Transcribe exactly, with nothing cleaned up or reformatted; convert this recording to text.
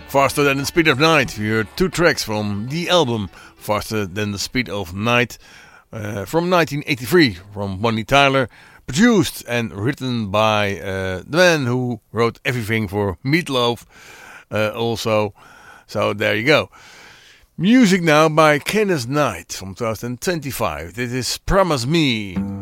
Faster Than the Speed of Night. We heard two tracks from the album Faster Than the Speed of Night uh, from nineteen eighty-three from Bonnie Tyler, produced and written by uh, the man who wrote everything for Meatloaf uh, also. So there you go. Music now by Kenneth Knight from twenty twenty-five. This is Promise Me.